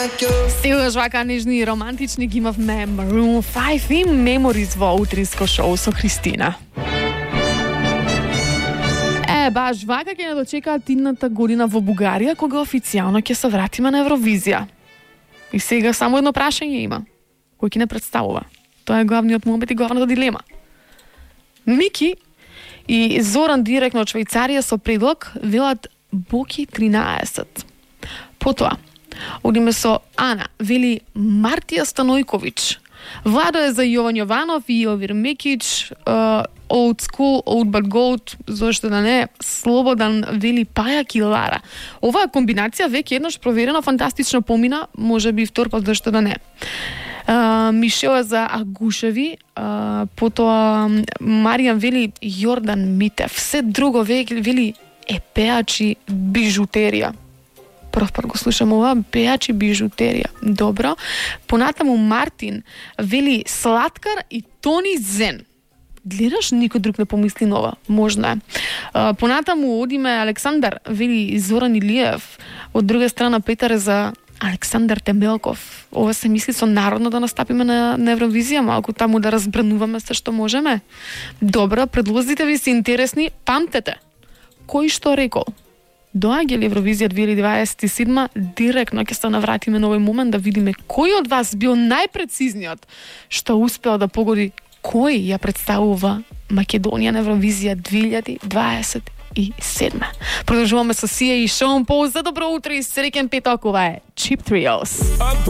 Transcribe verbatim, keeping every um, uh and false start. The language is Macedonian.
Сегаш вака нежни и романтични ги имавме Maroon five и Memories во утриско шоу со Христина. Е, баш вака ќе не дочекаат идната година во Бугарија, кога официјално ќе се вратиме на Евровизија. И сега само едно прашање има, кој ќе не представува. Тоа е главниот момент и главната дилема. Мики и Зоран директно од Швајцарија со предлог велат Боки тринаесет. Потоа одиме со Ана, вели Мартија Станојковиќ. Владо е за Јован Јованов и Јовир Мекич, uh, Old School, Old But Gold, зошто да не, Слободан вели Пајак и Лара. Оваа комбинација веќе еднаш проверена, фантастично помина, може би втор пат, зошто да не. Uh, Мишел е за Агушеви, uh, потоа Маријан вели Јордан Митев, се друго веќе вели е пеачи бижутерија. Прв пат го слушам ова, пеачи бижутерија. Добро. Понатаму Мартин вели Слаткар и Тони Зен. Гледаш, никој друг не помисли нова. Можно е. Понатаму одиме Александар вели Зоран Илиев. Од друга страна Петар е за Александар Темелков. Ова се мисли со народно да настапиме на, на Евровизија, малку таму да разбрануваме се што можеме. Добро, предлозите ви се интересни. Памтете, кој што рекол? Доаѓа ли Евровизија две илјади дваесет и седма, директно ќе се навратиме на овој момент да видиме кој од вас бил најпрецизниот што успеал да погоди кој ја представува Македонија на Евровизија две илјади дваесет и седма. Продолжуваме со Сија и Шон Пол. За добро утро и среќен петок, ова е Cheap Thrills.